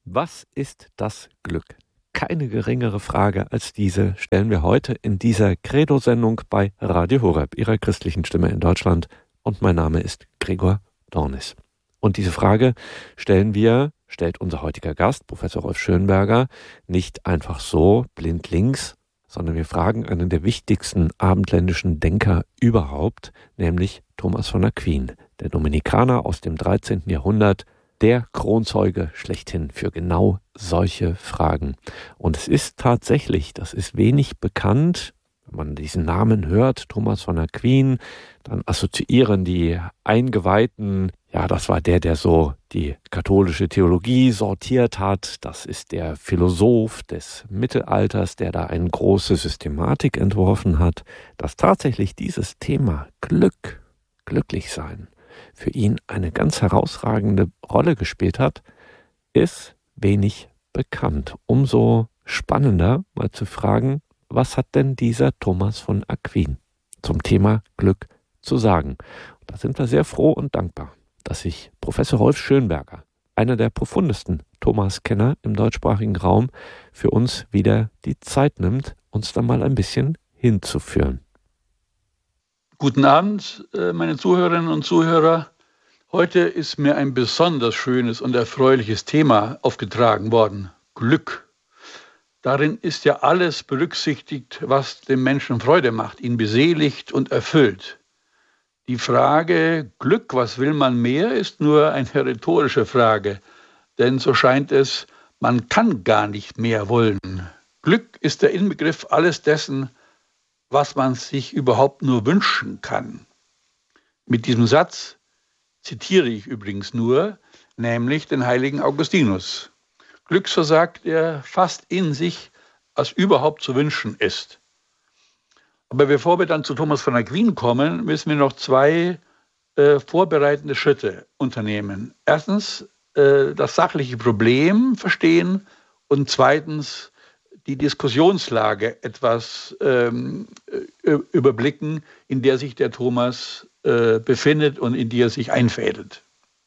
Was ist das Glück? Keine geringere Frage als diese stellen wir heute in dieser Credo-Sendung bei Radio Horeb, Ihrer christlichen Stimme in Deutschland. Und mein Name ist Gregor Dornis. Und diese Frage stellt unser heutiger Gast, Professor Rolf Schönberger, nicht einfach so blindlings, sondern wir fragen einen der wichtigsten abendländischen Denker überhaupt, nämlich Thomas von Aquin, der Dominikaner aus dem 13. Jahrhundert, der Kronzeuge schlechthin für genau solche Fragen. Und es ist tatsächlich, das ist wenig bekannt, wenn man diesen Namen hört, Thomas von Aquin, dann assoziieren die Eingeweihten, ja, das war der so die katholische Theologie sortiert hat, das ist der Philosoph des Mittelalters, der da eine große Systematik entworfen hat, dass tatsächlich dieses Thema Glück, glücklich sein, für ihn eine ganz herausragende Rolle gespielt hat, ist wenig bekannt. Umso spannender mal zu fragen, was hat denn dieser Thomas von Aquin zum Thema Glück zu sagen? Und da sind wir sehr froh und dankbar, dass sich Professor Rolf Schönberger, einer der profundesten Thomas-Kenner im deutschsprachigen Raum, für uns wieder die Zeit nimmt, uns da mal ein bisschen hinzuführen. Guten Abend, meine Zuhörerinnen und Zuhörer. Heute ist mir ein besonders schönes und erfreuliches Thema aufgetragen worden: Glück. Darin ist ja alles berücksichtigt, was dem Menschen Freude macht, ihn beseligt und erfüllt. Die Frage Glück, was will man mehr, ist nur eine rhetorische Frage, denn so scheint es, man kann gar nicht mehr wollen. Glück ist der Inbegriff alles dessen, was man sich überhaupt nur wünschen kann. Mit diesem Satz zitiere ich übrigens nur, nämlich den heiligen Augustinus. Glück, so sagt er, fast in sich, als überhaupt zu wünschen ist. Aber bevor wir dann zu Thomas von Aquin kommen, müssen wir noch zwei vorbereitende Schritte unternehmen. Erstens das sachliche Problem verstehen und zweitens die Diskussionslage etwas überblicken, in der sich der Thomas befindet und in die er sich einfädelt.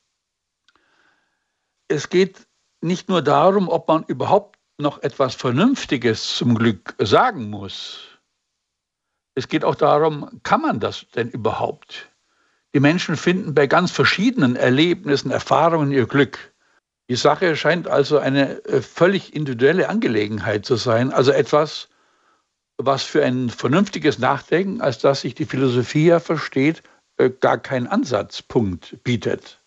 Es geht nicht nur darum, ob man überhaupt noch etwas Vernünftiges zum Glück sagen muss. Es geht auch darum, kann man das denn überhaupt? Die Menschen finden bei ganz verschiedenen Erlebnissen, Erfahrungen ihr Glück. Die Sache scheint also eine völlig individuelle Angelegenheit zu sein, also etwas, was für ein vernünftiges Nachdenken, als das sich die Philosophie ja versteht, gar keinen Ansatzpunkt bietet.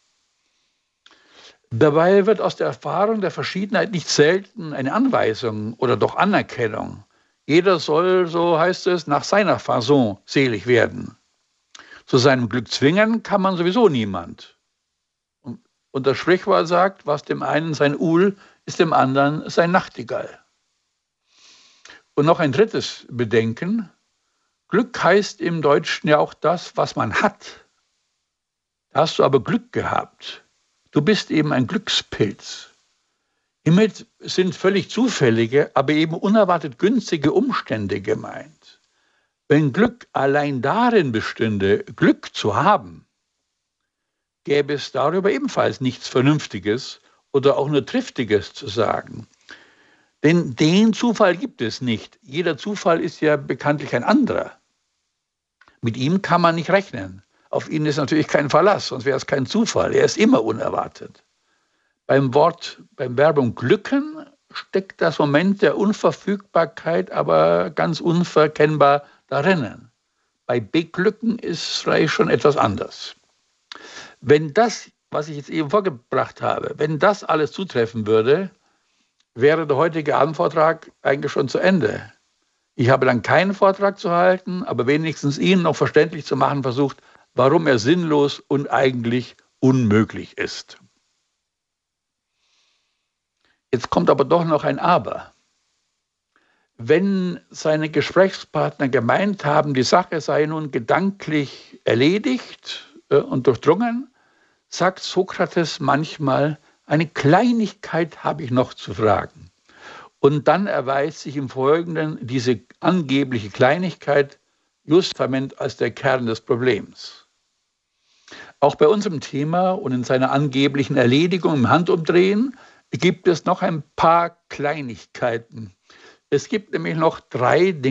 Dabei wird aus der Erfahrung der Verschiedenheit nicht selten eine Anweisung oder doch Anerkennung. Jeder soll, so heißt es, nach seiner Fasson selig werden. Zu seinem Glück zwingen kann man sowieso niemand. Und das Sprichwort sagt, was dem einen sein Uhl, ist dem anderen sein Nachtigall. Und noch ein drittes Bedenken. Glück heißt im Deutschen ja auch das, was man hat. Da hast du aber Glück gehabt. Du bist eben ein Glückspilz. Hiermit sind völlig zufällige, aber eben unerwartet günstige Umstände gemeint. Wenn Glück allein darin bestünde, Glück zu haben, gäbe es darüber ebenfalls nichts Vernünftiges oder auch nur Triftiges zu sagen. Denn den Zufall gibt es nicht. Jeder Zufall ist ja bekanntlich ein anderer. Mit ihm kann man nicht rechnen. Auf ihn ist natürlich kein Verlass, sonst wäre es kein Zufall. Er ist immer unerwartet. Beim Verbum glücken steckt das Moment der Unverfügbarkeit aber ganz unverkennbar darinnen. Bei beglücken ist es vielleicht schon etwas anders. Wenn das, was ich jetzt eben vorgebracht habe, wenn das alles zutreffen würde, wäre der heutige Abendvortrag eigentlich schon zu Ende. Ich habe dann keinen Vortrag zu halten, aber wenigstens Ihnen noch verständlich zu machen versucht, warum er sinnlos und eigentlich unmöglich ist. Jetzt kommt aber doch noch ein Aber. Wenn seine Gesprächspartner gemeint haben, die Sache sei nun gedanklich erledigt und durchdrungen, sagt Sokrates manchmal, eine Kleinigkeit habe ich noch zu fragen. Und dann erweist sich im Folgenden diese angebliche Kleinigkeit justament als der Kern des Problems. Auch bei unserem Thema und in seiner angeblichen Erledigung im Handumdrehen gibt es noch ein paar Kleinigkeiten. Es gibt nämlich noch 3 Dinge,